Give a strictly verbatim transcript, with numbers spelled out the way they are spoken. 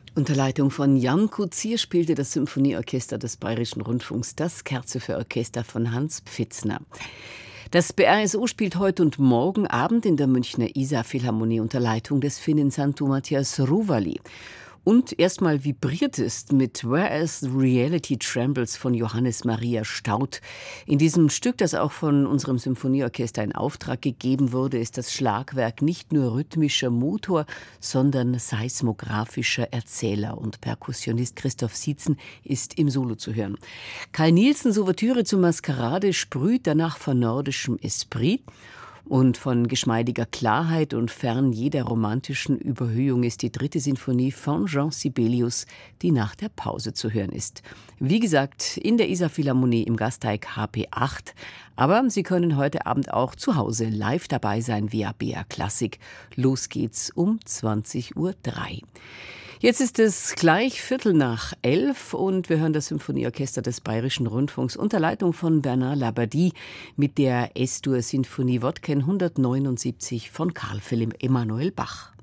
Unter Leitung von Jan Kuzier spielte das Symphonieorchester des Bayerischen Rundfunks das Kerze für Orchester von Hans Pfitzner. Das B R S O spielt heute und morgen Abend in der Münchner Isar-Philharmonie unter Leitung des Finnen Santtu Matthias Ruvali. Und erstmal vibriert es mit Whereas Reality Trembles von Johannes Maria Staudt. In diesem Stück, das auch von unserem Symphonieorchester in Auftrag gegeben wurde, ist das Schlagwerk nicht nur rhythmischer Motor, sondern seismografischer Erzähler. Und Perkussionist Christoph Sietzen ist im Solo zu hören. Kai Nielsens Ouvertüre zur Maskerade sprüht danach von nordischem Esprit. Und von geschmeidiger Klarheit und fern jeder romantischen Überhöhung ist die dritte Sinfonie von Jean Sibelius, die nach der Pause zu hören ist. Wie gesagt, in der Isar-Philharmonie im Gasteig H P acht. Aber Sie können heute Abend auch zu Hause live dabei sein via B R Klassik. Los geht's um zwanzig Uhr drei. Jetzt ist es gleich Viertel nach elf und wir hören das Symphonieorchester des Bayerischen Rundfunks unter Leitung von Bernard Labadie mit der Es-Dur Sinfonie Wodken hundertneunundsiebzig von Karl Philipp Emanuel Bach.